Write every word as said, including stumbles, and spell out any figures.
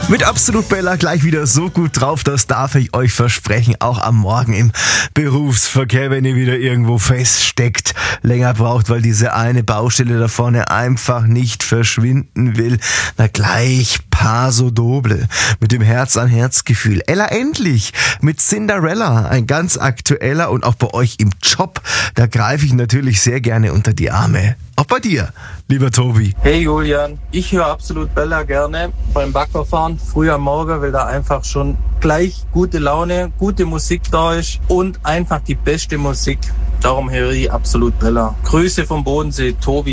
Mit Absolut Bella gleich wieder so gut drauf, das darf ich euch versprechen, auch am Morgen im Berufsverkehr, wenn ihr wieder irgendwo feststeckt, länger braucht, weil diese eine Baustelle da vorne einfach nicht verschwinden will. Na gleich Paso Doble mit dem Herz-an-Herz-Gefühl. Ella Endlich mit Cinderella, ein ganz aktueller und auch bei euch im Job, da greife ich natürlich sehr gerne unter die Arme. Auch bei dir, lieber Tobi. Hey Julian, ich höre Absolut Bella gerne beim Baggerfahren, früh am Morgen, weil da einfach schon gleich gute Laune, gute Musik da ist und einfach die beste Musik. Darum höre ich Absolut Bella. Grüße vom Bodensee, Tobi.